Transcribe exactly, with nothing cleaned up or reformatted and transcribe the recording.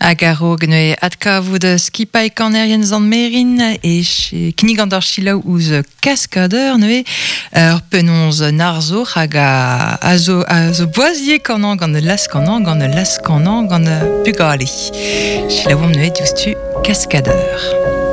Agaro gneu adkavout de skipai kanerien zanmerin e knig an d'archilaou ouz kaskadeur neue ur penonz narzo hag a, a, zo, a zo boazie kanan gant las kanan gant las kanan gant bugale. Chilaoum neue doustu kaskadeur.